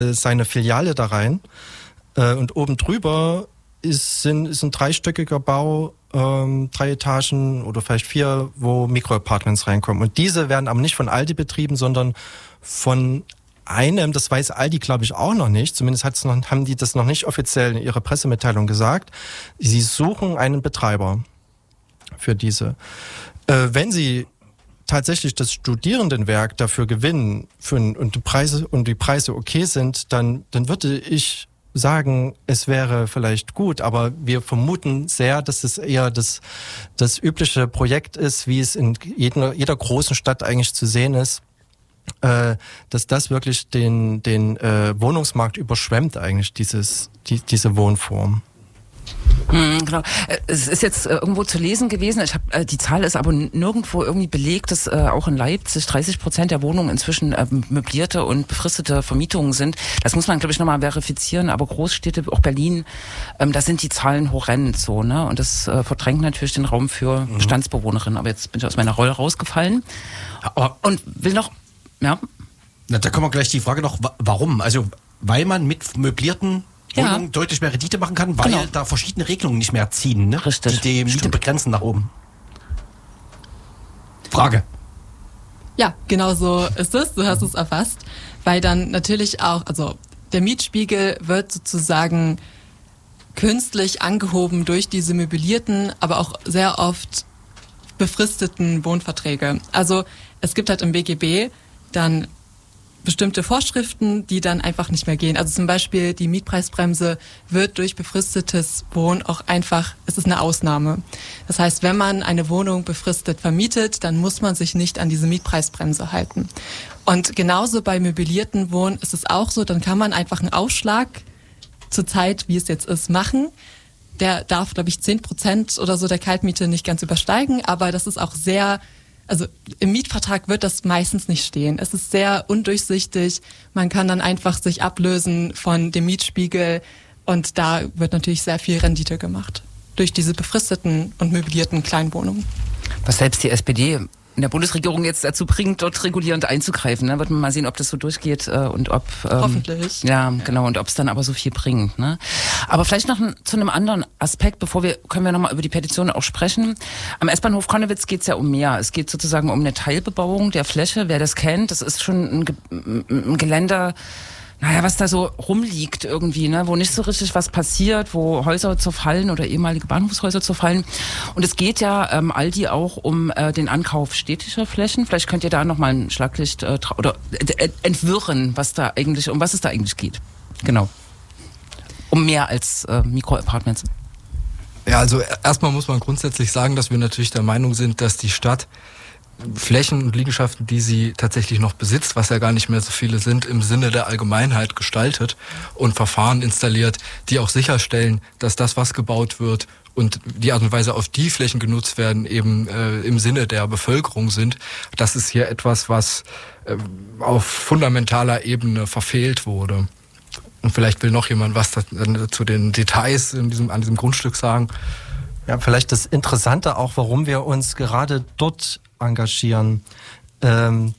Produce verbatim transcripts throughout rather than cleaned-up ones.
seine Filiale da rein. Und oben drüber ist, sind, ist ein dreistöckiger Bau, ähm, drei Etagen oder vielleicht vier, wo Mikroapartments reinkommen. Und diese werden aber nicht von Aldi betrieben, sondern von einem, das weiß Aldi, glaube ich, auch noch nicht. Zumindest hat's noch, haben die das noch nicht offiziell in ihrer Pressemitteilung gesagt. Sie suchen einen Betreiber für diese. Äh, wenn sie tatsächlich das Studierendenwerk dafür gewinnen für, und, die Preise, und die Preise okay sind, dann, dann würde ich sagen, es wäre vielleicht gut, aber wir vermuten sehr, dass es eher das, das übliche Projekt ist, wie es in jeder, jeder großen Stadt eigentlich zu sehen ist, äh, dass das wirklich den, den äh, Wohnungsmarkt überschwemmt eigentlich, dieses, die, diese Wohnform. Hm, genau. Es ist jetzt äh, irgendwo zu lesen gewesen, ich hab, äh, die Zahl ist aber nirgendwo irgendwie belegt, dass äh, auch in Leipzig dreißig Prozent der Wohnungen inzwischen äh, möblierte und befristete Vermietungen sind. Das muss man, glaube ich, nochmal verifizieren, aber Großstädte, auch Berlin, ähm, da sind die Zahlen horrend so, ne? Und das äh, verdrängt natürlich den Raum für mhm. Bestandsbewohnerinnen. Aber jetzt bin ich aus meiner Rolle rausgefallen aber und will noch, ja? Na, da kommen wir gleich die Frage noch, warum? Also, weil man mit möblierten Wohnungen ja. deutlich mehr Rendite machen kann, weil genau. da verschiedene Regelungen nicht mehr ziehen, ne? Richtig. Die die Miete Stimmt. begrenzen nach oben. Frage. Ja, genau so ist es. Du hast es erfasst. Weil dann natürlich auch, also der Mietspiegel wird sozusagen künstlich angehoben durch diese möblierten, aber auch sehr oft befristeten Wohnverträge. Also es gibt halt im B G B dann bestimmte Vorschriften, die dann einfach nicht mehr gehen. Also zum Beispiel die Mietpreisbremse wird durch befristetes Wohnen auch einfach, es ist eine Ausnahme. Das heißt, wenn man eine Wohnung befristet vermietet, dann muss man sich nicht an diese Mietpreisbremse halten. Und genauso bei möblierten Wohnen ist es auch so, dann kann man einfach einen Aufschlag zur Zeit, wie es jetzt ist, machen. Der darf, glaube ich, zehn Prozent oder so der Kaltmiete nicht ganz übersteigen, aber das ist auch sehr... Also im Mietvertrag wird das meistens nicht stehen. Es ist sehr undurchsichtig. Man kann dann einfach sich ablösen von dem Mietspiegel und da wird natürlich sehr viel Rendite gemacht durch diese befristeten und möblierten Kleinwohnungen. Was selbst die S P D in der Bundesregierung jetzt dazu bringt, dort regulierend einzugreifen. Ne? Wird man mal sehen, ob das so durchgeht äh, und ob... Ähm, Hoffentlich. Ja, genau. Und ob es dann aber so viel bringt. Ne? Aber vielleicht noch ein, zu einem anderen Aspekt, bevor wir, können wir nochmal über die Petition auch sprechen. Am S-Bahnhof Connewitz geht es ja um mehr. Es geht sozusagen um eine Teilbebauung der Fläche. Wer das kennt, das ist schon ein, Ge- ein Geländer... Naja, was da so rumliegt irgendwie, ne, wo nicht so richtig was passiert, wo Häuser zerfallen oder ehemalige Bahnhofshäuser zerfallen. Und es geht ja ähm, Aldi auch um äh, den Ankauf städtischer Flächen. Vielleicht könnt ihr da nochmal ein Schlaglicht äh, tra- oder äh, entwirren, was da eigentlich, um was es da eigentlich geht. Genau. Um mehr als äh, Mikroapartments. Ja, also erstmal muss man grundsätzlich sagen, dass wir natürlich der Meinung sind, dass die Stadt Flächen und Liegenschaften, die sie tatsächlich noch besitzt, was ja gar nicht mehr so viele sind, im Sinne der Allgemeinheit gestaltet und Verfahren installiert, die auch sicherstellen, dass das, was gebaut wird und die Art und Weise, auf die Flächen genutzt werden, eben äh, im Sinne der Bevölkerung sind. Das ist hier etwas, was äh, auf fundamentaler Ebene verfehlt wurde. Und vielleicht will noch jemand was da, zu den Details in diesem, an diesem Grundstück sagen. Ja, vielleicht das Interessante auch, warum wir uns gerade dort engagieren, ähm,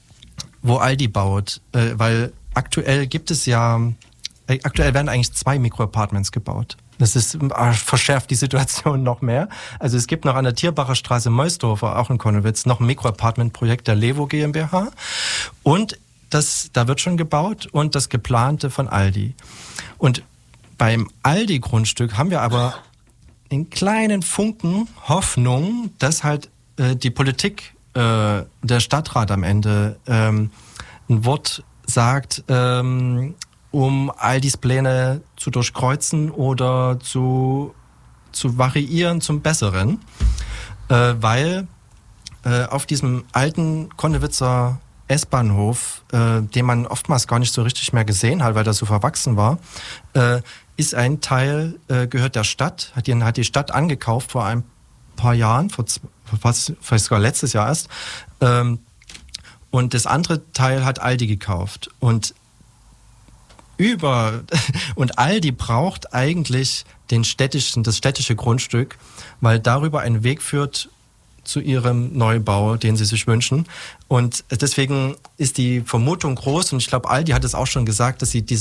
wo Aldi baut, äh, weil aktuell gibt es ja, äh, aktuell werden eigentlich zwei Mikroapartments gebaut. Das ist, äh, verschärft die Situation noch mehr. Also es gibt noch an der Tierbacher Straße Meusdorfer, auch in Connewitz, noch ein Mikroapartmentprojekt der Levo GmbH und das, da wird schon gebaut und das geplante von Aldi. Und beim Aldi-Grundstück haben wir aber einen kleinen Funken Hoffnung, dass halt äh, die Politik, äh, der Stadtrat am Ende ähm, ein Wort sagt, ähm, um Aldis Pläne zu durchkreuzen oder zu, zu variieren zum Besseren, äh, weil äh, auf diesem alten Connewitzer S-Bahnhof, äh, den man oftmals gar nicht so richtig mehr gesehen hat, weil der so verwachsen war, äh, ist ein Teil, äh, gehört der Stadt, hat die, hat die Stadt angekauft vor ein paar Jahren, vor fast, vielleicht sogar letztes Jahr erst. Ähm, und das andere Teil hat Aldi gekauft. Und über und Aldi braucht eigentlich den städtischen, das städtische Grundstück, weil darüber ein Weg führt zu ihrem Neubau, den sie sich wünschen. Und deswegen ist die Vermutung groß, und ich glaube, Aldi hat es auch schon gesagt, dass sie diese